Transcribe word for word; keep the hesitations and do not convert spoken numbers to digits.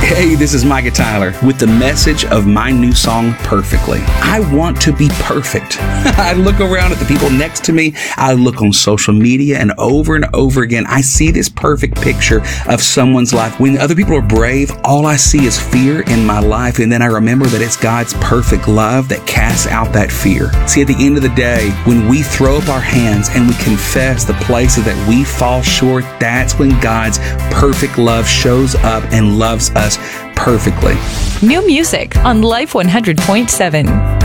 Hey, this is Micah Tyler with the message of my new song, Perfectly. I want to be perfect. I look around at the people next to me. I look on social media, and over and over again, I see this perfect picture of someone's life. When other people are brave, all I see is fear in my life. And then I remember that it's God's perfect love that casts out that fear. See, at the end of the day, when we throw up our hands and we confess the places that we fall short, that's when God's perfect love shows up and loves us perfectly. New music on Life one hundred point seven.